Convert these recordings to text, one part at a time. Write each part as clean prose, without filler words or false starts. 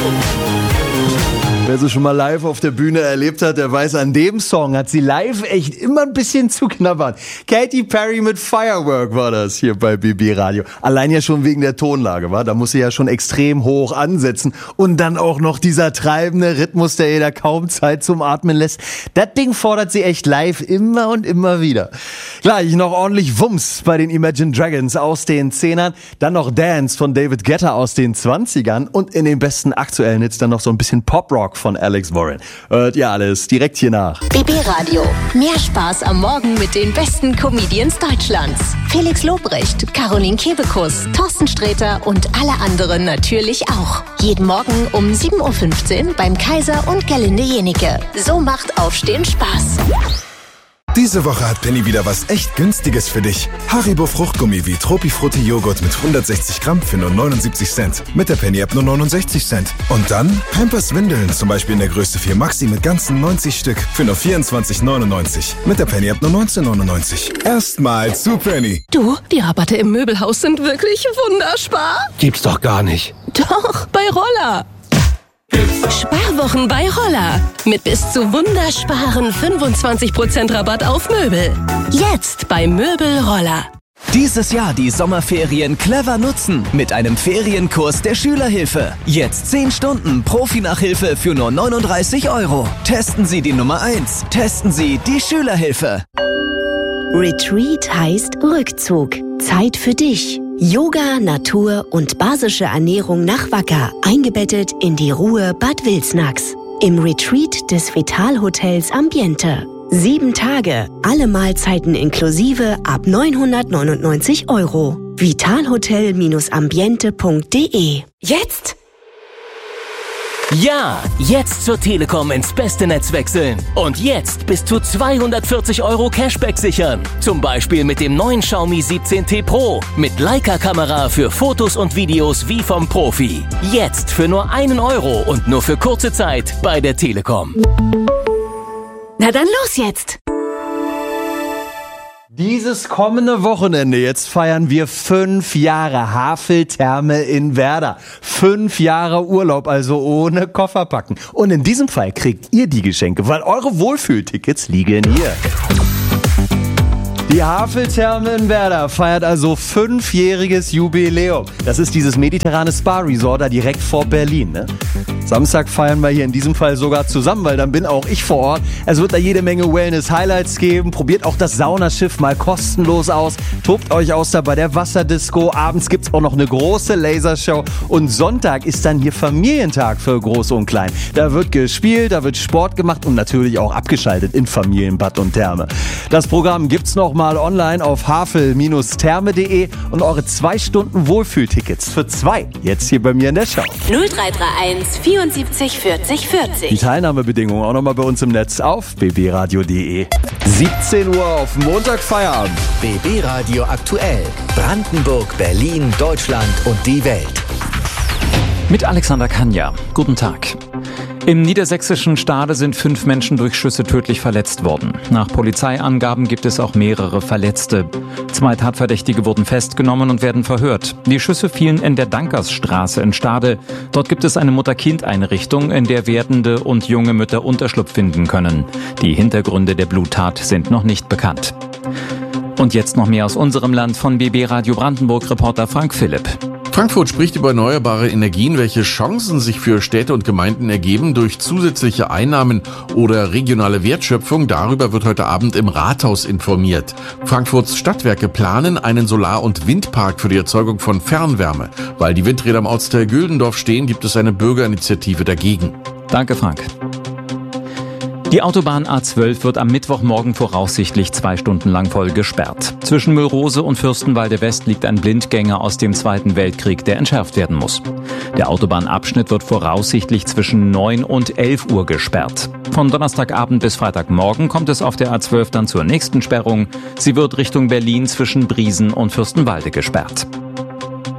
Wer sie schon mal live auf der Bühne erlebt hat, der weiß, an dem Song hat sie live echt immer ein bisschen zu knabbern. Katy Perry mit Firework war das hier bei BB Radio. Allein ja schon wegen der Tonlage, war. Da muss sie ja schon extrem hoch ansetzen. Und dann auch noch dieser treibende Rhythmus, der ihr da kaum Zeit zum Atmen lässt. Das Ding fordert sie echt live immer und immer wieder. Gleich noch ordentlich Wumms bei den Imagine Dragons aus den 10ern. Dann noch Dance von David Guetta aus den 20ern. Und in den besten aktuellen Hits dann noch so ein bisschen Pop-Rock von Alex Warren. Hört ihr alles direkt hier nach. BB Radio. Mehr Spaß am Morgen mit den besten Comedians Deutschlands. Felix Lobrecht, Caroline Kebekus, Thorsten Sträter und alle anderen natürlich auch. Jeden Morgen um 7.15 Uhr beim Kaiser und Gerlinde Jenike. So macht Aufstehen Spaß. Diese Woche hat Penny wieder was echt Günstiges für dich. Haribo Fruchtgummi wie Tropifrutti Joghurt mit 160 Gramm für nur 79 Cent. Mit der Penny-App nur 69 Cent. Und dann Pampers Windeln, zum Beispiel in der Größe 4 Maxi mit ganzen 90 Stück für nur 24,99. Mit der Penny-App nur 19,99. Erstmal zu Penny. Du, die Rabatte im Möbelhaus sind wirklich wunderspar. Gibt's doch gar nicht. Doch, bei Roller. Sparwochen bei Roller. Mit bis zu wundersparen 25% Rabatt auf Möbel. Jetzt bei Möbel Roller. Dieses Jahr die Sommerferien clever nutzen mit einem Ferienkurs der Schülerhilfe. Jetzt 10 Stunden Profi-Nachhilfe für nur 39 €. Testen Sie die Nummer 1. Testen Sie die Schülerhilfe. Retreat heißt Rückzug. Zeit für dich. Yoga, Natur und basische Ernährung nach Wacker, eingebettet in die Ruhe Bad Wilsnax. Im Retreat des Vital-Hotels Ambiente. 7 Tage, alle Mahlzeiten inklusive ab 999 €. vitalhotel-ambiente.de. Jetzt? Ja, jetzt zur Telekom ins beste Netz wechseln. Und jetzt bis zu 240 € Cashback sichern. Zum Beispiel mit dem neuen Xiaomi 17T Pro. Mit Leica-Kamera für Fotos und Videos wie vom Profi. Jetzt für nur 1 € und nur für kurze Zeit bei der Telekom. Na dann los jetzt! Dieses kommende Wochenende, jetzt feiern wir 5 Jahre Havel-Therme in Werder. 5 Jahre Urlaub, also ohne Koffer packen. Und in diesem Fall kriegt ihr die Geschenke, weil eure Wohlfühltickets liegen hier. Die Havel-Therme in Werder feiert also 5-jähriges Jubiläum. Das ist dieses mediterrane Spa-Resort da direkt vor Berlin, ne? Samstag feiern wir hier in diesem Fall sogar zusammen, weil dann bin auch ich vor Ort. Es wird da jede Menge Wellness-Highlights geben. Probiert auch das Saunaschiff mal kostenlos aus. Tobt euch aus da bei der Wasserdisco. Abends gibt's auch noch eine große Lasershow. Und Sonntag ist dann hier Familientag für Groß und Klein. Da wird gespielt, da wird Sport gemacht und natürlich auch abgeschaltet in Familienbad und Therme. Das Programm gibt's noch mal online auf havel-therme.de und eure 2 Stunden Wohlfühltickets für 2 jetzt hier bei mir in der Show. 0331 74 40 40. Die Teilnahmebedingungen auch nochmal bei uns im Netz auf bbradio.de. 17 Uhr auf Montag Feierabend. BB Radio aktuell. Brandenburg, Berlin, Deutschland und die Welt. Mit Alexander Kanja. Guten Tag. Im niedersächsischen Stade sind 5 Menschen durch Schüsse tödlich verletzt worden. Nach Polizeiangaben gibt es auch mehrere Verletzte. 2 Tatverdächtige wurden festgenommen und werden verhört. Die Schüsse fielen in der Dankersstraße in Stade. Dort gibt es eine Mutter-Kind-Einrichtung, in der werdende und junge Mütter Unterschlupf finden können. Die Hintergründe der Bluttat sind noch nicht bekannt. Und jetzt noch mehr aus unserem Land von BB Radio Brandenburg-Reporter Frank Philipp. Frankfurt spricht über erneuerbare Energien, welche Chancen sich für Städte und Gemeinden ergeben durch zusätzliche Einnahmen oder regionale Wertschöpfung. Darüber wird heute Abend im Rathaus informiert. Frankfurts Stadtwerke planen einen Solar- und Windpark für die Erzeugung von Fernwärme. Weil die Windräder am Ortsteil Güldendorf stehen, gibt es eine Bürgerinitiative dagegen. Danke, Frank. Die Autobahn A12 wird am Mittwochmorgen voraussichtlich 2 Stunden lang voll gesperrt. Zwischen Müllrose und Fürstenwalde West liegt ein Blindgänger aus dem Zweiten Weltkrieg, der entschärft werden muss. Der Autobahnabschnitt wird voraussichtlich zwischen 9 und 11 Uhr gesperrt. Von Donnerstagabend bis Freitagmorgen kommt es auf der A12 dann zur nächsten Sperrung. Sie wird Richtung Berlin zwischen Briesen und Fürstenwalde gesperrt.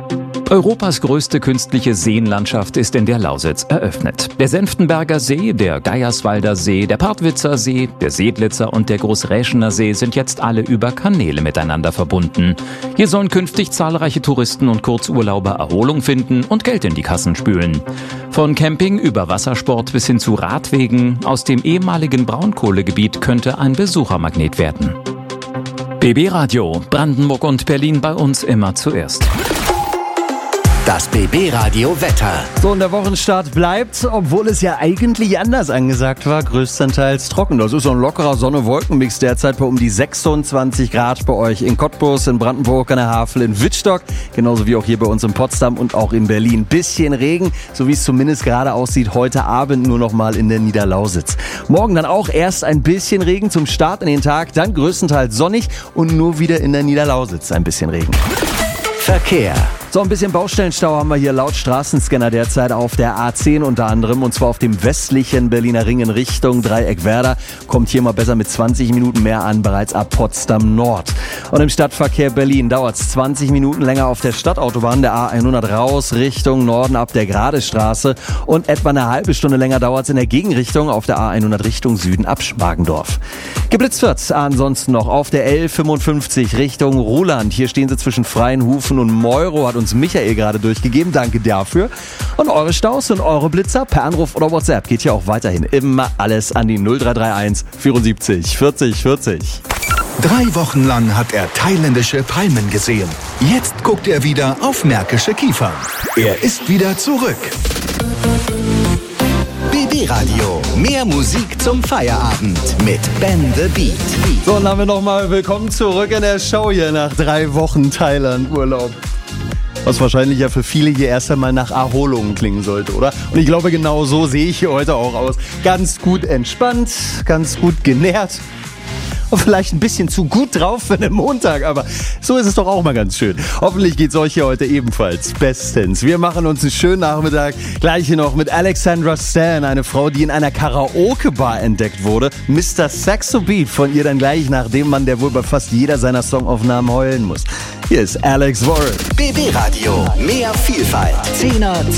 Europas größte künstliche Seenlandschaft ist in der Lausitz eröffnet. Der Senftenberger See, der Geierswalder See, der Partwitzer See, der Seedlitzer und der Großräschener See sind jetzt alle über Kanäle miteinander verbunden. Hier sollen künftig zahlreiche Touristen und Kurzurlauber Erholung finden und Geld in die Kassen spülen. Von Camping über Wassersport bis hin zu Radwegen, aus dem ehemaligen Braunkohlegebiet könnte ein Besuchermagnet werden. BB Radio, Brandenburg und Berlin bei uns immer zuerst. Das BB Radio Wetter. So, und der Wochenstart bleibt, obwohl es ja eigentlich anders angesagt war, größtenteils trocken. Das ist so ein lockerer Sonne-Wolken-Mix derzeit bei um die 26 Grad bei euch in Cottbus, in Brandenburg, an der Havel, in Wittstock, genauso wie auch hier bei uns in Potsdam und auch in Berlin. Bisschen Regen, so wie es zumindest gerade aussieht, heute Abend nur noch mal in der Niederlausitz. Morgen dann auch erst ein bisschen Regen zum Start in den Tag, dann größtenteils sonnig und nur wieder in der Niederlausitz ein bisschen Regen. Verkehr. So, ein bisschen Baustellenstau haben wir hier laut Straßenscanner derzeit auf der A10 unter anderem, und zwar auf dem westlichen Berliner Ring in Richtung Dreieck-Werder. Kommt hier mal besser mit 20 Minuten mehr an, bereits ab Potsdam Nord. Und im Stadtverkehr Berlin dauert es 20 Minuten länger auf der Stadtautobahn der A100 raus Richtung Norden ab der Gradestraße und etwa eine halbe Stunde länger dauert es in der Gegenrichtung auf der A100 Richtung Süden ab Schmargendorf. Geblitzt wird's ansonsten noch auf der L55 Richtung Ruhland. Hier stehen sie zwischen Freienhufen und Meuro, hat uns Michael gerade durchgegeben. Danke dafür. Und eure Staus und eure Blitzer per Anruf oder WhatsApp geht hier auch weiterhin immer alles an die 0331 74 40 40. 3 Wochen lang hat er thailändische Palmen gesehen. Jetzt guckt er wieder auf märkische Kiefern. Er ist wieder zurück. BB Radio. Mehr Musik zum Feierabend mit Ben the Beat. So, und dann haben wir nochmal willkommen zurück in der Show hier nach 3 Wochen Thailand-Urlaub. Was wahrscheinlich ja für viele hier erst einmal nach Erholung klingen sollte, oder? Und ich glaube, genau so sehe ich hier heute auch aus. Ganz gut entspannt, ganz gut genährt. Und vielleicht ein bisschen zu gut drauf für einen Montag, aber so ist es doch auch mal ganz schön. Hoffentlich geht's euch hier heute ebenfalls bestens. Wir machen uns einen schönen Nachmittag. Gleich hier noch mit Alexandra Stan, eine Frau, die in einer Karaoke-Bar entdeckt wurde. Mr. Saxo Beat von ihr dann gleich nach dem Mann, der wohl bei fast jeder seiner Songaufnahmen heulen muss. Hier ist Alex Warren. BB Radio. Mehr Vielfalt. 10er